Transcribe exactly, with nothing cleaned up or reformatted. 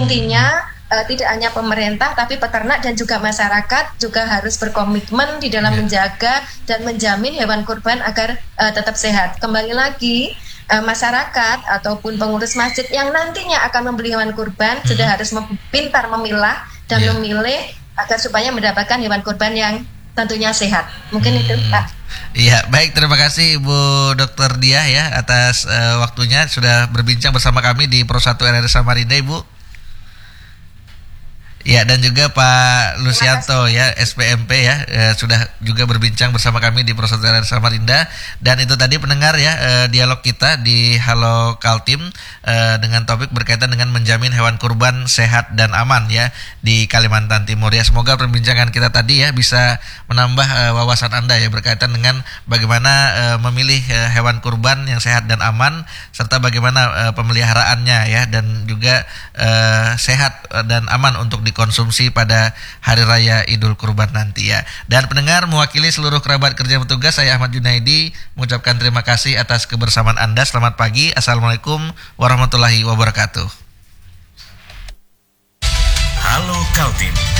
intinya uh, tidak hanya pemerintah tapi peternak dan juga masyarakat juga harus berkomitmen di dalam yeah. menjaga dan menjamin hewan kurban agar uh, tetap sehat. Kembali lagi uh, masyarakat ataupun pengurus masjid yang nantinya akan membeli hewan kurban hmm. sudah harus mem- pintar memilah dan yeah. memilih agar supaya mendapatkan hewan kurban yang tentunya sehat. Mungkin hmm. itu Pak. Iya, baik, terima kasih Ibu Dokter Diah ya atas uh, waktunya sudah berbincang bersama kami di Pro satu R R Samarinda, Ibu. Ya, dan juga Pak Lucianto ya S P M P ya eh, sudah juga berbincang bersama kami di Pro satu R R Samarinda. Dan itu tadi pendengar ya eh, dialog kita di Halo Kaltim eh, dengan topik berkaitan dengan menjamin hewan kurban sehat dan aman ya di Kalimantan Timur ya. Semoga perbincangan kita tadi ya bisa menambah eh, wawasan Anda ya berkaitan dengan bagaimana eh, memilih eh, hewan kurban yang sehat dan aman serta bagaimana eh, pemeliharaannya ya dan juga eh, sehat dan aman untuk dikonsumsi pada Hari Raya Idul Kurban nanti ya. Dan pendengar, mewakili seluruh kerabat kerja petugas, saya Ahmad Junaidi mengucapkan terima kasih atas kebersamaan Anda. Selamat pagi. Assalamualaikum warahmatullahi wabarakatuh. Halo Kaltim.